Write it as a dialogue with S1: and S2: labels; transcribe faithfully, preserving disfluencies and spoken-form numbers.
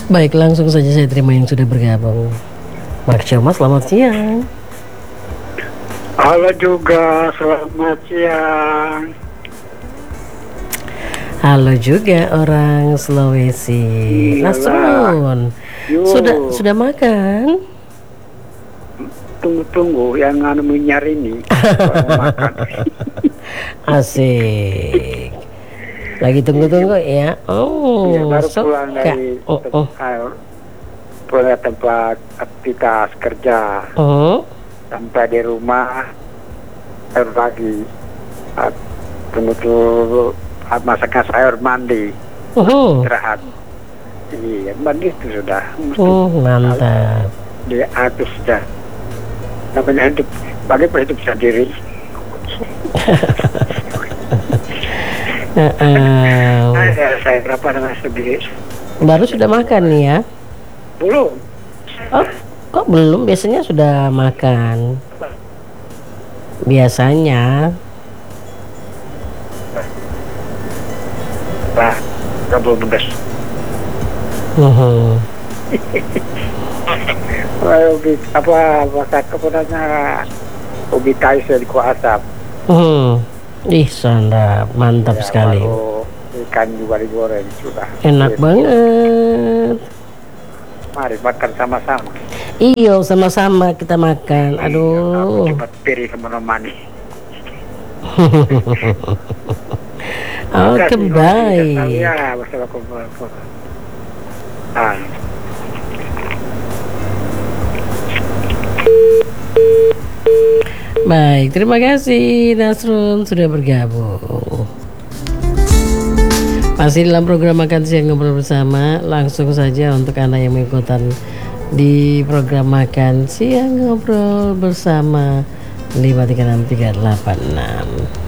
S1: Baik, langsung saja saya terima yang sudah bergabung. Mark Coma, selamat siang.
S2: Halo juga, selamat siang.
S1: Halo juga orang Sulawesi. Nasrun, sudah sudah makan?
S2: Tunggu-tunggu, yang anu minyar ini makan.
S1: Asik. Lagi tunggu-tunggu ya. Oh,
S2: ya, baru
S1: suka.
S2: pulang dari
S1: Oh, oh.
S2: pulang tempat aktivitas kerja.
S1: Oh.
S2: Sampai di rumah baru lagi tunggu-tunggu masaknya sayur mandi.
S1: Oh.
S2: Istirahat. Iya, mandi itu sudah.
S1: Oh, mantap.
S2: Di atas sudah. Namanya hidup, bagi hidup sendiri.
S1: Uh, uh.
S2: Saya, saya berapa dengan sendiri.
S1: Baru sudah makan nih ya?
S2: Belum.
S1: Oh, kok belum? Biasanya sudah makan. Biasanya.
S2: Nah, belum beres.
S1: Uh-huh.
S2: ubi, apa masak kepunanya ubi kaisel di asap.
S1: Uh-huh. Ih, sandap, mantap ya, sekali.
S2: Ikan juga digoreng sudah.
S1: Enak Jadi, banget.
S2: Mari makan sama-sama.
S1: Iyo, sama-sama kita makan. Aduh.
S2: Cepat piring menemani.
S1: Oke, baik.
S2: Ya, wassalamualaikum. Ah.
S1: Baik, terima kasih Nasrun sudah bergabung. Masih dalam program Makan Siang Ngobrol Bersama. Langsung saja untuk Anda yang mengikuti di program Makan Siang Ngobrol Bersama lima tiga enam tiga delapan enam.